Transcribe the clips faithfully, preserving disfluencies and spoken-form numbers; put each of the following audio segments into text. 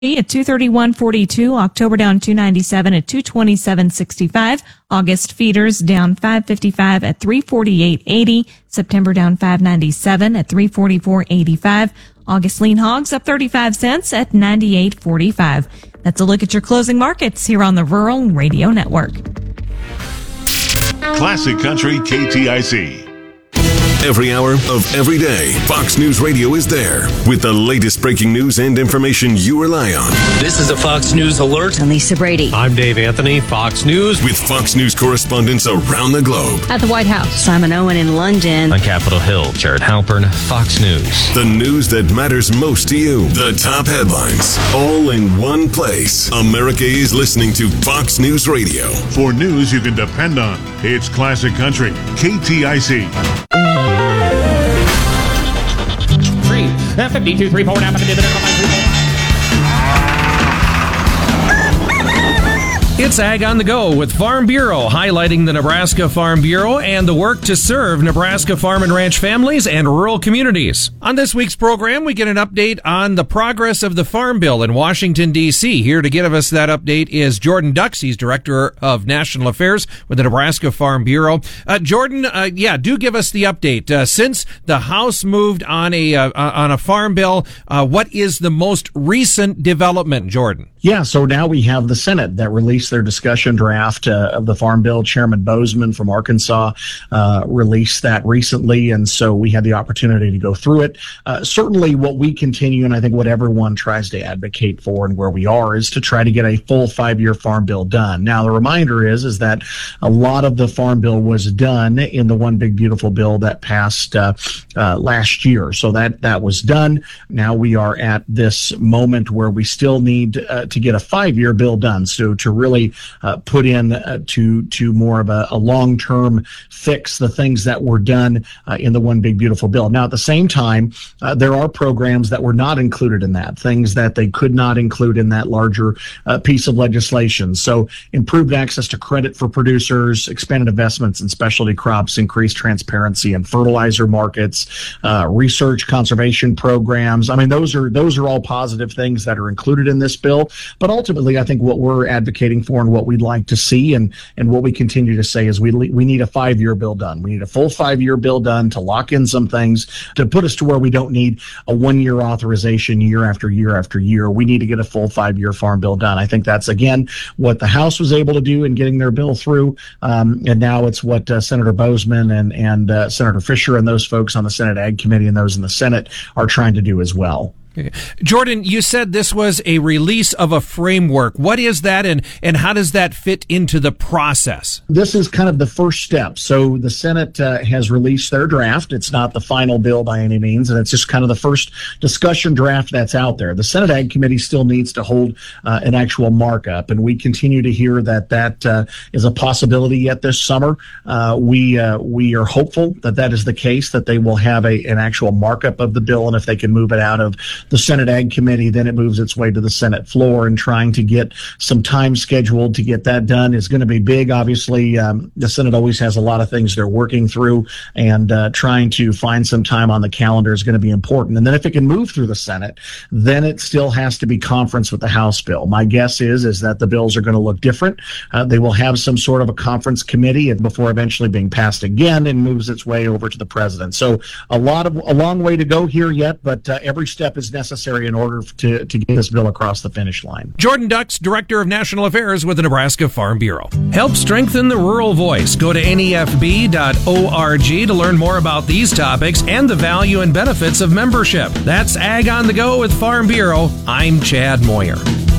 at two thirty-one forty-two. October down two ninety-seven at two twenty-seven sixty-five. August feeders down five fifty-five at three forty-eight eighty. September down five ninety-seven at three forty-four eighty-five. August lean hogs up thirty-five cents at ninety-eight forty-five. That's a look at your closing markets here on the Rural Radio Network. Classic Country K T I C. Every hour of every day, Fox News Radio is there with the latest breaking news and information you rely on. This is a Fox News Alert. I'm Lisa Brady. I'm Dave Anthony, Fox News. With Fox News correspondents around the globe. At the White House, Simon Owen in London. On Capitol Hill, Jared Halpern, Fox News. The news that matters most to you. The top headlines, all in one place. America is listening to Fox News Radio. For news you can depend on, it's Classic Country K T I C. fifty-two, three, four, nine, It's Ag on the Go with Farm Bureau, highlighting the Nebraska Farm Bureau and the work to serve Nebraska farm and ranch families and rural communities. On this week's program, we get an update on the progress of the Farm Bill in Washington, D C Here to give us that update is Jordan Dux. He's Director of National Affairs with the Nebraska Farm Bureau. Uh, Jordan, uh, yeah, do give us the update. Uh, since the House moved on a uh, on a Farm Bill, uh, what is the most recent development, Jordan? Yeah, so now we have the Senate that released their discussion draft uh, of the Farm Bill. Chairman Bozeman from Arkansas uh, released that recently, and so we had the opportunity to go through it. Uh, certainly what we continue, and I think what everyone tries to advocate for and where we are, is to try to get a full five-year Farm Bill done. Now, the reminder is, is that a lot of the Farm Bill was done in the One Big Beautiful Bill that passed uh, uh, last year. So that, that was done. Now we are at this moment where we still need uh, to get a five-year bill done. So to really uh, put in uh, to to more of a, a long-term fix the things that were done uh, in the One Big Beautiful Bill. Now, at the same time, uh, there are programs that were not included in that, things that they could not include in that larger uh, piece of legislation. So improved access to credit for producers, expanded investments in specialty crops, increased transparency in fertilizer markets, uh, research conservation programs. I mean, those are those are all positive things that are included in this bill. But ultimately, I think what we're advocating for and what we'd like to see and, and what we continue to say is we we need a five-year bill done. We need a full five-year bill done to lock in some things, to put us to where we don't need a one-year authorization year after year after year. We need to get a full five-year farm bill done. I think that's, again, what the House was able to do in getting their bill through, um, and now it's what uh, Senator Bozeman and, and uh, Senator Fisher and those folks on the Senate Ag Committee and those in the Senate are trying to do as well. Okay. Jordan, you said this was a release of a framework. What is that, and, and how does that fit into the process? This is kind of the first step. So the Senate uh, has released their draft. It's not the final bill by any means, and it's just kind of the first discussion draft that's out there. The Senate Ag Committee still needs to hold uh, an actual markup, and we continue to hear that that uh, is a possibility yet this summer. Uh, we uh, we are hopeful that that is the case, that they will have a an actual markup of the bill, and if they can move it out of the Senate Ag Committee, then it moves its way to the Senate floor, and trying to get some time scheduled to get that done is going to be big. Obviously, um, the Senate always has a lot of things they're working through, and uh, trying to find some time on the calendar is going to be important. And then if it can move through the Senate, then it still has to be conference with the House bill. My guess is, is that the bills are going to look different. Uh, they will have some sort of a conference committee and before eventually being passed again and moves its way over to the president. So a lot of, a long way to go here yet, but uh, every step is necessary in order to, to get this bill across the finish line. Jordan Dux, Director of National Affairs with the Nebraska Farm Bureau. Help strengthen the rural voice. Go to N E F B dot org to learn more about these topics and the value and benefits of membership. That's Ag on the Go with Farm Bureau. I'm Chad Moyer.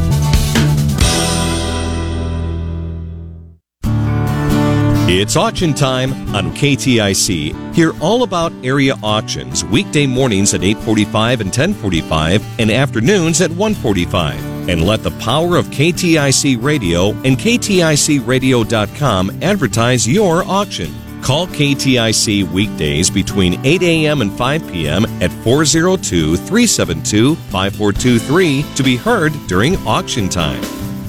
It's auction time on K T I C. Hear all about area auctions weekday mornings at eight forty-five and ten forty-five and afternoons at one forty-five. And let the power of K T I C Radio and K T I C radio dot com advertise your auction. Call K T I C weekdays between eight a.m. and five p.m. at four oh two, three seven two, five four two three to be heard during auction time.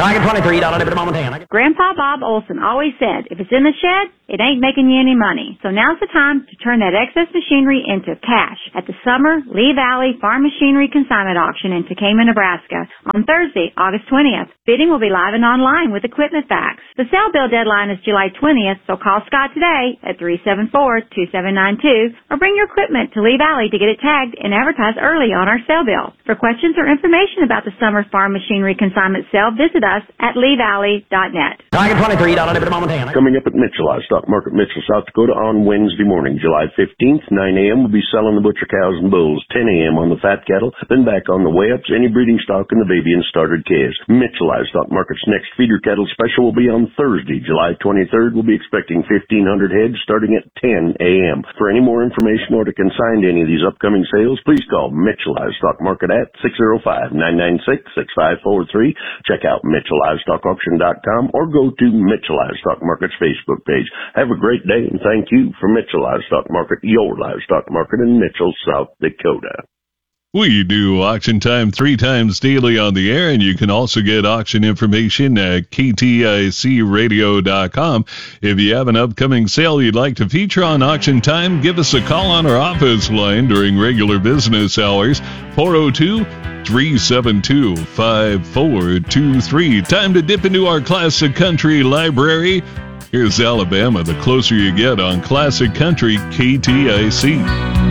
Target twenty-three, dollar debit moment ten. Grandpa Bob Olson always said, if it's in the shed, it ain't making you any money. So now's the time to turn that excess machinery into cash at the Summer Lee Valley Farm Machinery Consignment Auction in Tekamah, Nebraska on Thursday, August twentieth. Bidding will be live and online with Equipment Facts. The sale bill deadline is July twentieth, so call Scott today at three seven four, two seven nine two or bring your equipment to Lee Valley to get it tagged and advertised early on our sale bill. For questions or information about the Summer Farm Machinery Consignment sale, visit us at lee valley dot net. Target twenty-three, dollar debit moment ten. Coming up at Mitchell Livestock Market, Mitchell, South Dakota on Wednesday morning, July fifteenth, nine a.m. We'll be selling the butcher cows and bulls, ten a.m. on the fat cattle, then back on the weigh-ups, any breeding stock, and the baby and started calves. Mitchell Livestock Market's next feeder cattle special will be on Thursday, July twenty-third. We'll be expecting fifteen hundred heads starting at ten a.m. For any more information or to consign to any of these upcoming sales, please call Mitchell Livestock Market at six oh five, nine nine six, six five four three. Check out mitchell livestock auction dot com or go to Mitchell Livestock Market's Facebook page. Have a great day and thank you for Mitchell Livestock Market, your livestock market in Mitchell, South Dakota. We do Auction Time three times daily on the air, and you can also get auction information at K T I C radio dot com. If you have an upcoming sale you'd like to feature on Auction Time, give us a call on our office line during regular business hours, four oh two, three seven two, five four two three. Time to dip into our Classic Country library. Here's Alabama, the closer you get on Classic Country K T I C.